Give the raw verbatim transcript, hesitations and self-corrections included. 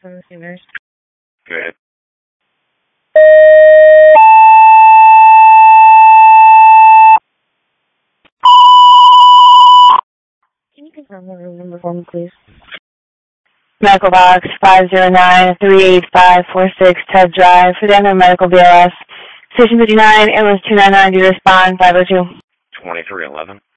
from the Sooners. Go ahead. Can you confirm the room number for me, please? Medical box five zero nine three eight five four six Ted Drive, Fidano Medical B L S. Station fifty-nine, ambulance two nine nine, do you respond? five oh two. twenty-three eleven.